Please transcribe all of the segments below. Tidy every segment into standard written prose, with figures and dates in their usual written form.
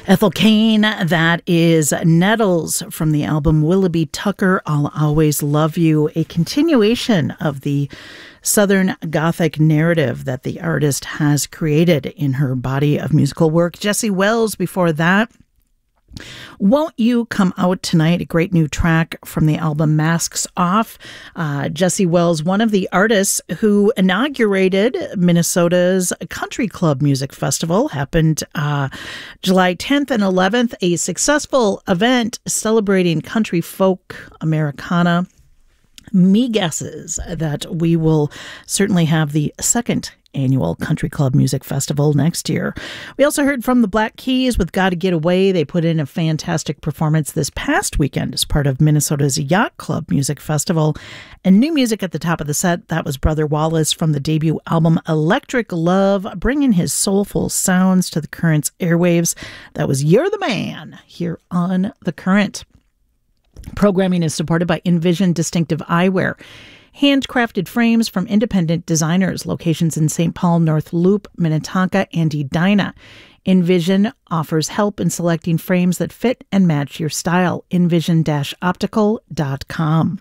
Ethel Cain, that is Nettles from the album Willoughby Tucker, I'll Always Love You, a continuation of the Southern Gothic narrative that the artist has created in her body of musical work. Jesse Wells before that. Won't You Come Out Tonight, a great new track from the album Masks Off. Jesse Wells, one of the artists who inaugurated Minnesota's Country Club Music Festival, happened July 10th and 11th, a successful event celebrating country folk, Americana. Me guesses that we will certainly have the second annual Country Club Music Festival next year. We also heard from the Black Keys with Gotta Get Away. They put in a fantastic performance this past weekend as part of Minnesota's Yacht Club Music Festival. And new music at the top of the set, that was Brother Wallace from the debut album Electric Love, bringing his soulful sounds to the Current's airwaves. That was You're the Man here on The Current. Programming is supported by Envision Distinctive Eyewear. Handcrafted frames from independent designers. Locations in St. Paul, North Loop, Minnetonka, and Edina. Envision offers help in selecting frames that fit and match your style. Envision-optical.com.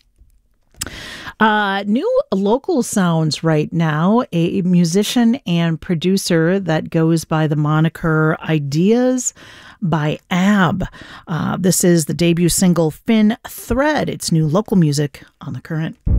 New local sounds right now. A musician and producer that goes by the moniker Ideas by Ab. This is the debut single Fin Thread. It's new local music on The Current.